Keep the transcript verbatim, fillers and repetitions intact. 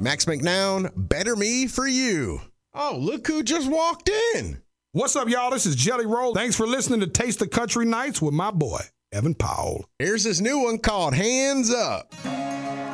Max McNown, Better Me for You. Oh, look who just walked in. What's up, y'all? This is Jelly Roll. Thanks for listening to Taste the Country Nights with my boy, Evan Powell. Here's his new one called Hands Up.